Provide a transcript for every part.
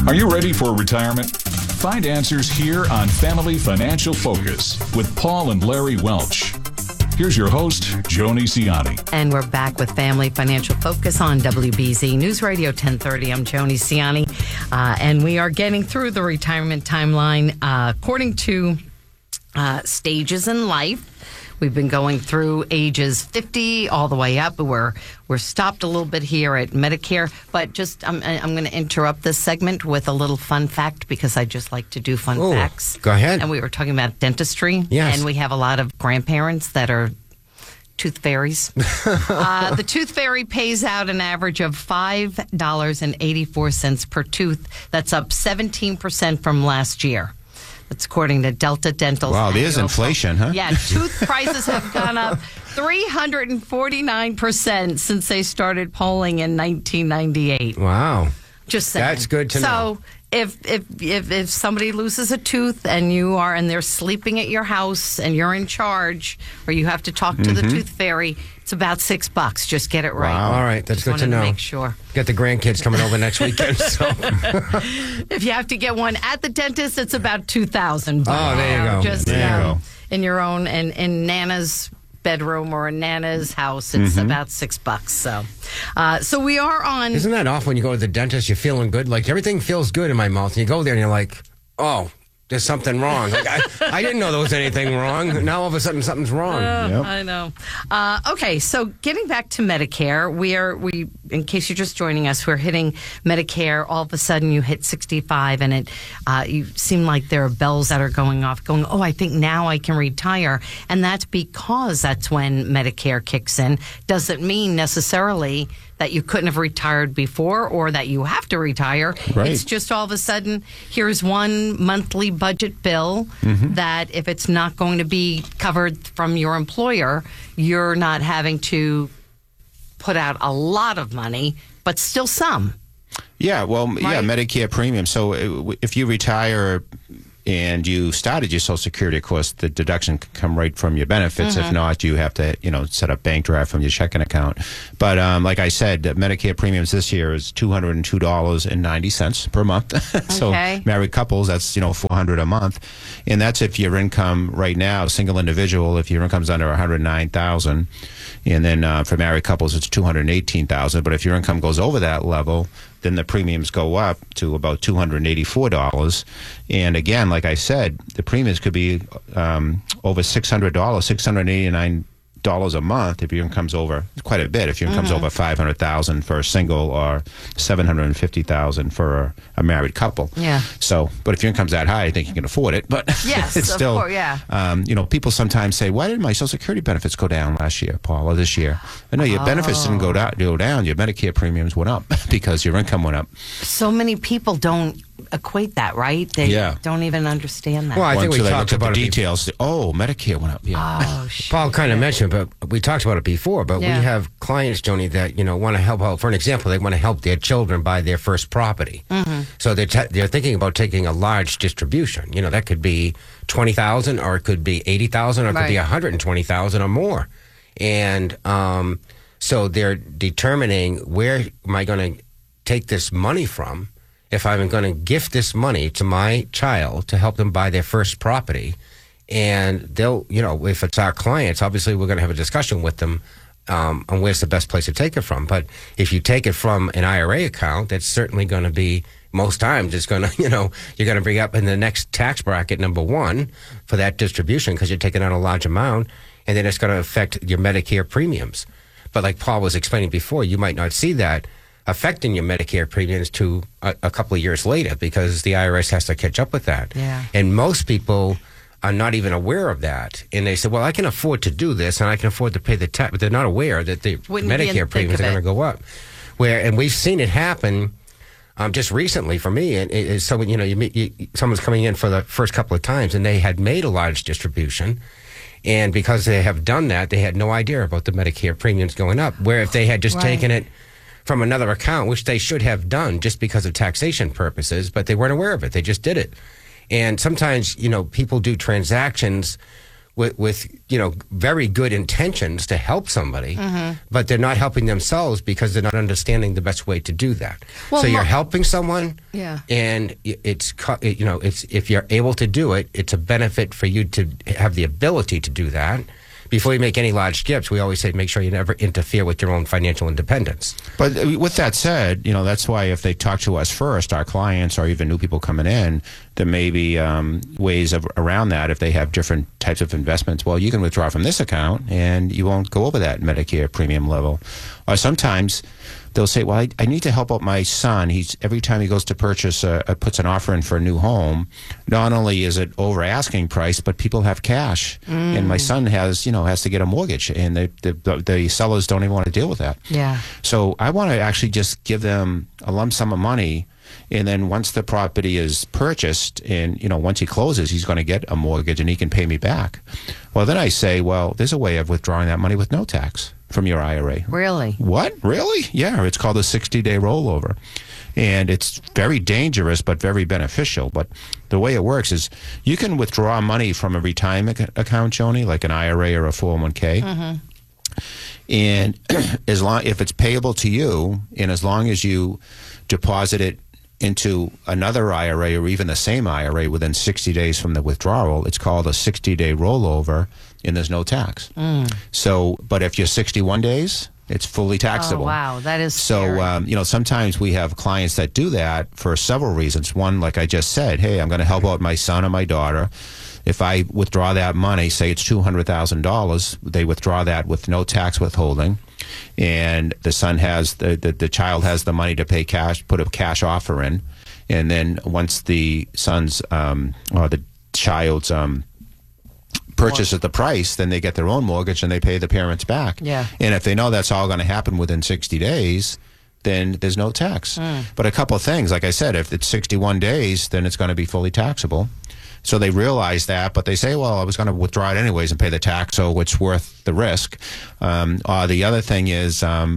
Are you ready for retirement? Find answers here on Family Financial Focus with Paul and Larry Welch. Here's your host, Joni Ciani. And we're back with Family Financial Focus on WBZ News Radio 1030. I'm Joni Ciani, and we are getting through the retirement timeline according to stages in life. We've been going through ages 50 all the way up. We're stopped a little bit here at Medicare, but just I'm going to interrupt this segment with a little fun fact because I just like to do fun facts. Go ahead. And we were talking about dentistry. Yes. And we have a lot of grandparents that are tooth fairies. The tooth fairy pays out an average of $5.84 per tooth. That's up 17% from last year. That's according to Delta Dental's. Wow, there's inflation, huh? Yeah, tooth prices have gone up 349% since they started polling in 1998. Wow. Just saying. That's good to know. So if somebody loses a tooth and they're sleeping at your house and you're in charge, or you have to talk to the tooth fairy, it's about $6. Just get it right. Wow. All right, that's good to know. Make sure. Got the grandkids coming over next weekend. So. If you have to get one at the dentist, it's about $2,000. Oh, there you go. Just there you go. In your own and in Nana's bedroom or in Nana's house, it's about $6. So we are on. Isn't that off when you go to the dentist? You're feeling good, like everything feels good in my mouth, and you go there and you're like, oh, there's something wrong. Like, I didn't know there was anything wrong. Now all of a sudden something's wrong. Yep. I know. Okay, so getting back to Medicare, we in case you're just joining us, we're hitting Medicare. All of a sudden, you hit 65, and you seem like there are bells that are going off, going, oh, I think now I can retire, and that's because that's when Medicare kicks in. Doesn't mean necessarily that you couldn't have retired before or that you have to retire. Right. It's just all of a sudden, here's one monthly budget bill that if it's not going to be covered from your employer, you're not having to put out a lot of money, but still some. Yeah, well, Right. Medicare premium. So if you retire and you started your Social Security, of course, the deduction can come right from your benefits. If not, you have to, set up bank draft from your checking account. But like I said, Medicare premiums this year is $202.90 per month. So married couples, that's $400 a month, and that's if your income right now, single individual, if your income's under $109,000, and then for married couples it's $218,000. But if your income goes over that level, then the premiums go up to about $284. And again, like I said, the premiums could be over $600, $689 a month if your income's over quite a bit. If your income's over $500,000 for a single or $750,000 for a married couple. Yeah. So, but if your income's that high, I think you can afford it. But Yes, it's of still, course, yeah. People sometimes say, "Why did my Social Security benefits go down last year, Paul, or this year?" I know your benefits didn't go down. Your Medicare premiums went up because your income went up. So many people don't equate that, right? They don't even understand that. Well, I think we Until they talked looked at about the it details. Oh, Medicare went up. Yeah. Oh, shit. Paul kind of mentioned, but we talked about it before. But Yeah. we have clients, Joni, that want to help out. For an example, they want to help their children buy their first property. So they're thinking about taking a large distribution. That could be $20,000, or it could be $80,000, or it could be $120,000 or more. And so they're determining, where am I going to take this money from? If I'm going to gift this money to my child to help them buy their first property, and they'll, if it's our clients, obviously we're going to have a discussion with them on where's the best place to take it from. But if you take it from an IRA account, that's certainly going to be, most times it's going to, you're going to bring up in the next tax bracket, number one, for that distribution, because you're taking out a large amount, and then it's going to affect your Medicare premiums. But like Paul was explaining before, you might not see that affecting your Medicare premiums to a couple of years later, because the IRS has to catch up with that. Yeah. And most people are not even aware of that. And they say, well, I can afford to do this and I can afford to pay the tax, but they're not aware that the Medicare premiums are going to go up. And we've seen it happen just recently for me. And someone, someone's coming in for the first couple of times and they had made a large distribution. And because they have done that, they had no idea about the Medicare premiums going up. Where if they had just taken it from another account, which they should have done just because of taxation purposes, but they weren't aware of it. They just did it. And sometimes, people do transactions with very good intentions to help somebody, but they're not helping themselves because they're not understanding the best way to do that. Well, so you're helping someone, Yeah. and it's if you're able to do it, it's a benefit for you to have the ability to do that. Before you make any large gifts, we always say make sure you never interfere with your own financial independence. But with that said, that's why if they talk to us first, our clients or even new people coming in, there may be ways around that if they have different types of investments. Well, you can withdraw from this account and you won't go over that Medicare premium level. Or sometimes they'll say, well, I need to help out my son. Every time he goes to purchase, puts an offer in for a new home, not only is it over asking price, but people have cash. And my son has to get a mortgage, and the sellers don't even want to deal with that. Yeah. So I want to actually just give them a lump sum of money, and then once the property is purchased and, once he closes, he's going to get a mortgage and he can pay me back. Well, then I say, well, there's a way of withdrawing that money with no tax from your IRA. Really? What? Really? Yeah, it's called a 60-day rollover. And it's very dangerous but very beneficial. But the way it works is you can withdraw money from a retirement account, Joni, like an IRA or a 401k. And if it's payable to you, and as long as you deposit it into another IRA or even the same IRA within 60 days from the withdrawal, it's called a 60-day rollover, and there's no tax. So, but if you're 61 days, it's fully taxable. Oh, wow, that is so. scary. Sometimes we have clients that do that for several reasons. One, like I just said, hey, I'm going to help out my son or my daughter. If I withdraw that money, say it's $200,000, they withdraw that with no tax withholding, and the son has the child has the money to pay cash, put a cash offer in, and then once the son's or the child's purchases the price, then they get their own mortgage and they pay the parents back. Yeah. And if they know that's all going to happen within 60 days, then there's no tax. But a couple of things, like I said, if it's 61 days, then it's going to be fully taxable. So they realize that, but they say, well, I was going to withdraw it anyways and pay the tax, so it's worth the risk. The other thing is,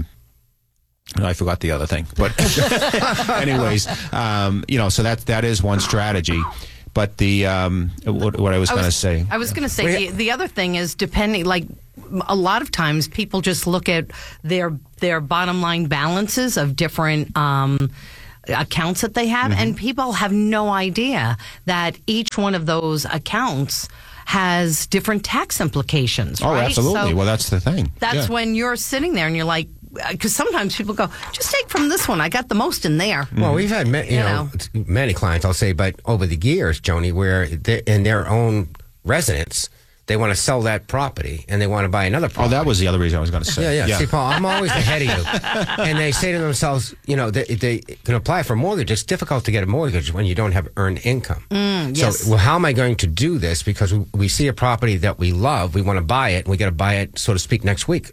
I forgot the other thing. But anyways, so that is one strategy. But the what I was going to say. I was going to say the other thing is depending, like a lot of times people just look at their bottom line balances of different accounts that they have, and people have no idea that each one of those accounts has different tax implications. Oh, right? absolutely. So well, that's the thing. That's when you're sitting there and you're like, because sometimes people go, just take from this one. I got the most in there. Well, we've had many clients, I'll say, but over the years, Joni, where in their own residence, they want to sell that property and they want to buy another property. Oh, that was the other reason I was going to say. Yeah. See, Paul, I'm always ahead of you. And they say to themselves, they can apply for a mortgage. It's difficult to get a mortgage when you don't have earned income. Yes. So, how am I going to do this? Because we see a property that we love, we want to buy it, and we got to buy it, so to speak, next week.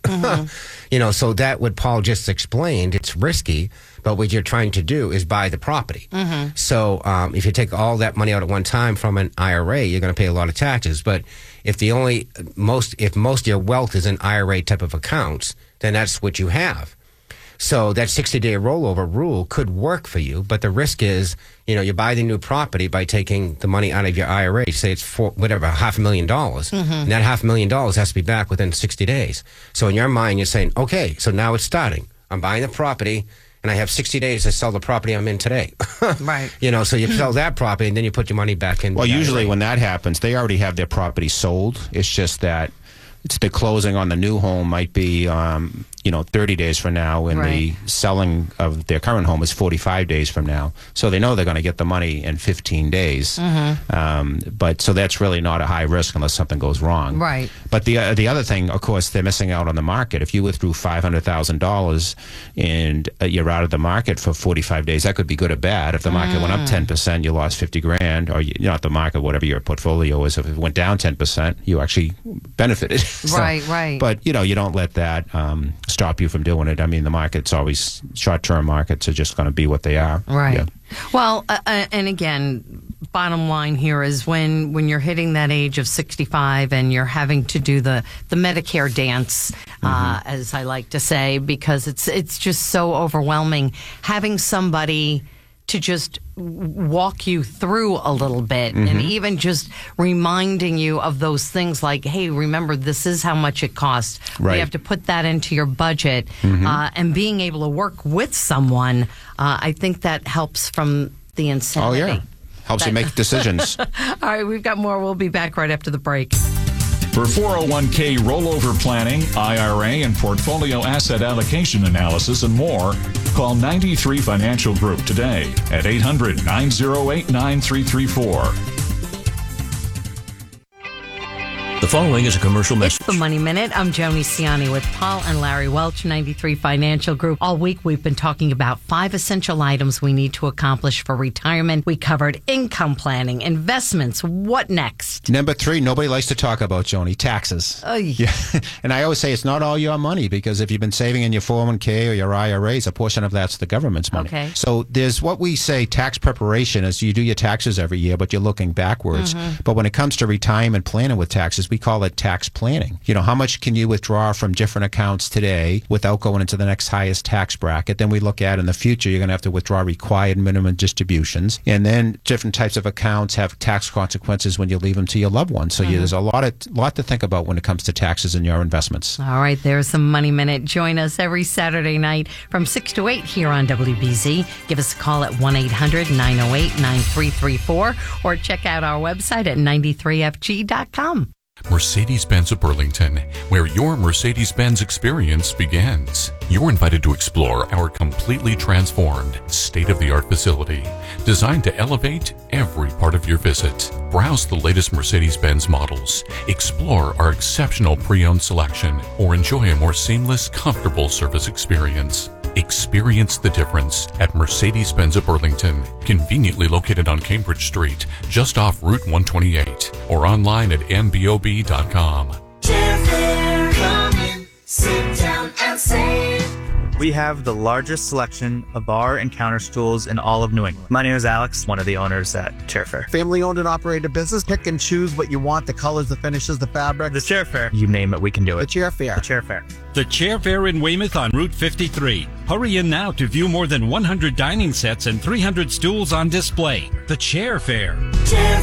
So that what Paul just explained, it's risky, but what you're trying to do is buy the property. So if you take all that money out at one time from an IRA, you're going to pay a lot of taxes. But if most of your wealth is in IRA type of accounts, then that's what you have. So that 60-day rollover rule could work for you, but the risk is, you buy the new property by taking the money out of your IRA. Say it's for $500,000, and that $500,000 has to be back within 60 days. So in your mind, you're saying, okay, so now it's starting. I'm buying the property, and I have 60 days to sell the property I'm in today. Right. So you sell that property, and then you put your money back in. Well, usually when that happens, they already have their property sold. It's just that the closing on the new home might be, 30 days from now, and the selling of their current home is 45 days from now. So they know they're going to get the money in 15 days. But so that's really not a high risk unless something goes wrong. Right. But the other thing, of course, they're missing out on the market. If you withdrew $500,000 and you're out of the market for 45 days, that could be good or bad. If the market went up 10%, you lost $50,000, or not the market, whatever your portfolio is. If it went down 10%, you actually benefited. Right. But you don't let that stop you from doing it. I mean, the market's always, short-term markets are just going to be what they are. Right. Yeah. Well, and again, bottom line here is when you're hitting that age of 65 and you're having to do the Medicare dance, as I like to say, because it's just so overwhelming. Having somebody to just walk you through a little bit, and even just reminding you of those things like, hey, remember, this is how much it costs. Right. We have to put that into your budget, and being able to work with someone, I think that helps from the insanity. Oh, yeah. Helps you make decisions. All right, we've got more. We'll be back right after the break. For 401k rollover planning, IRA and portfolio asset allocation analysis, and more, call 93 Financial Group today at 800-908-9334. The following is a commercial It's message. the Money Minute. I'm Joni Ciani with Paul and Larry Welch, 93 Financial Group. All week we've been talking about 5 essential items we need to accomplish for retirement. We covered income planning, investments. What next? Number 3, nobody likes to talk about, Joni, taxes. Yeah. And I always say it's not all your money, because if you've been saving in your 401k or your IRAs, a portion of that's the government's money. Okay. So there's what we say tax preparation is you do your taxes every year, but you're looking backwards. But when it comes to retirement planning with taxes, we call it tax planning. You know, how much can you withdraw from different accounts today without going into the next highest tax bracket? Then we look at in the future, you're going to have to withdraw required minimum distributions. And then different types of accounts have tax consequences when you leave them to your loved ones. So there's a lot to think about when it comes to taxes and your investments. All right, there's the Money Minute. Join us every Saturday night from 6 to 8 here on WBZ. Give us a call at 1-800-908-9334 or check out our website at 93fg.com. Mercedes-Benz of Burlington, where your Mercedes-Benz experience begins. You're invited to explore our completely transformed, state-of-the-art facility, designed to elevate every part of your visit. Browse the latest Mercedes-Benz models, explore our exceptional pre-owned selection, or enjoy a more seamless, comfortable service experience. Experience the difference at Mercedes-Benz of Burlington, conveniently located on Cambridge Street, just off Route 128, or online at mbob.com. Come in, sit down and save. We have the largest selection of bar and counter stools in all of New England. My name is Alex, one of the owners at Chair Fair. Family owned and operated business. Pick and choose what you want, the colors, the finishes, the fabric. The Chair Fair. You name it, we can do it. The Chair Fair. The Chair Fair. The Chair Fair in Weymouth on Route 53. Hurry in now to view more than 100 dining sets and 300 stools on display. The Chair Fair.